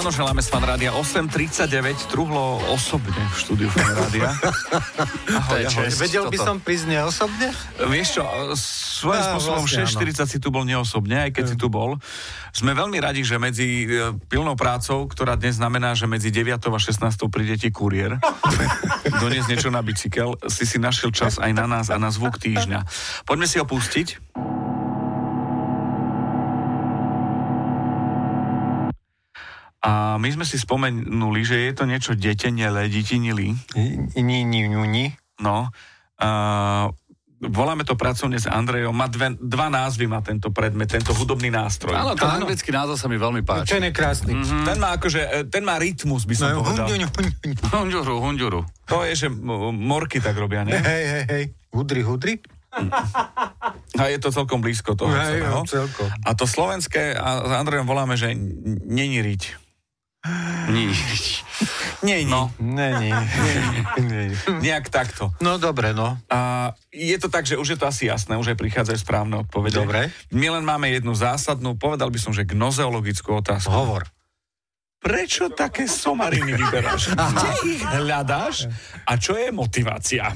ráno, želáme z Fan Rádia 8:39, Truhlo osobne v štúdiu Fan Rádia. Ahoj, ahoj. Vedel by som prísť neosobne? Vieš čo, svojím spôsobom vlastne 6:40 si tu bol neosobne, aj keď si tu bol. Sme veľmi radi, že medzi pilnou prácou, ktorá dnes znamená, že medzi 9 a 16 príde ti kuriér, doniesť niečo na bicykel, si našiel čas aj na nás a na zvuk týždňa. Poďme si ho pustiť. A my sme si spomenuli, že je to niečo detenele, detinili. No. Voláme to pracovne s Andrejom. Má dva názvy má tento predmet, tento hudobný nástroj. Áno, ten anglický názov sa mi veľmi páči. Ten je krásny. Mm-hmm. Ten má rytmus, by som povedal. Hunduru. To je, že morky tak robia, ne? Hej. Hudri. A je to celkom blízko toho celého. Celkom. A to slovenské, a s Andrejom voláme, že není riť. Nie. No. Nie. Nejak takto. No dobre, no. A je to tak, že už je to asi jasné, už aj prichádzajú správne odpovede. Dobre. My len máme jednu zásadnú, povedal by som, že gnozeologickú otázku. Hovor. Prečo také somariny vyberáš? Kde ich hľadáš? A čo je motivácia?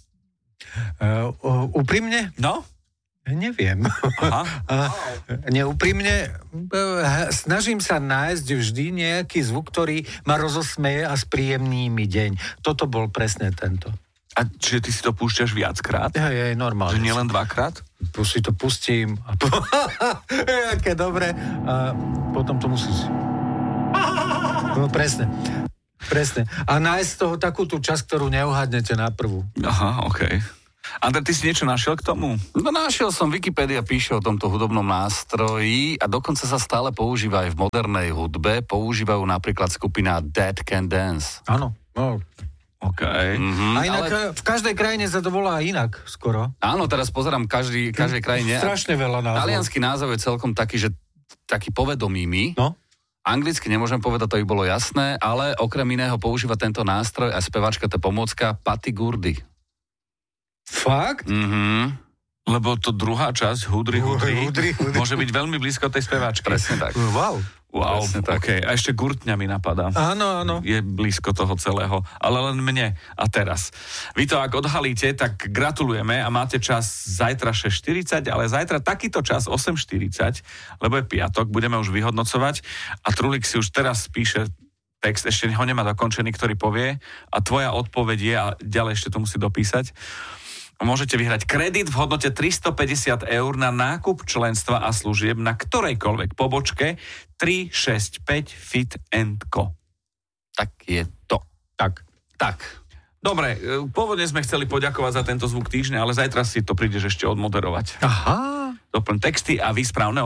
Úprimne? No? Neviem. Neúprimne, snažím sa nájsť vždy nejaký zvuk, ktorý ma rozosmeje a spríjemní mi deň. Toto bol presne tento. A čiže ty si to púšťaš viackrát? Hej, normálne. Že nie len dvakrát? Si to pustím. Aké dobre. A potom to musíš... No presne. A nájsť z toho takú tú časť, ktorú neuhadnete na prvú. Aha, okej. Andrej, ty si niečo našiel k tomu? No našiel som, Wikipédia píše o tomto hudobnom nástroji a dokonca sa stále používa aj v modernej hudbe. Používajú napríklad skupina Dead Can Dance. Áno. No. OK. Mm-hmm, a inak v každej krajine sa to volá inak skoro. Áno, teraz pozerám každej krajine. Strašne veľa názvov. Taliansky názov je celkom taký, že taký povedomý mi. No. Anglicky nemôžem povedať, to by bolo jasné, ale okrem iného používa tento nástroj a speváčka to pomôcka Patty Gurdy. Fakt? Mhm. Lebo to druhá časť, hudri, môže byť veľmi blízko tej speváčky. Presne tak. Wow. Presne tak. Okay. A ešte gurtňa mi napadá. Áno. Je blízko toho celého. Ale len mne. A teraz. Vy to, ak odhalíte, tak gratulujeme a máte čas zajtra 6:40, ale zajtra takýto čas 8:40, lebo je piatok, budeme už vyhodnocovať a Trulik si už teraz píše text, ešte ho nemá dokončený, ktorý povie a tvoja odpoveď je, a ďalej ešte to musí dopísať. Môžete vyhrať kredit v hodnote 350 eur na nákup členstva a služieb na ktorejkoľvek pobočke 365 Fit & Co. Tak je to. Tak. Dobre, pôvodne sme chceli poďakovať za tento zvuk týždňa, ale zajtra si to prídeš ešte odmoderovať. Aha. Doplň texty a vy správne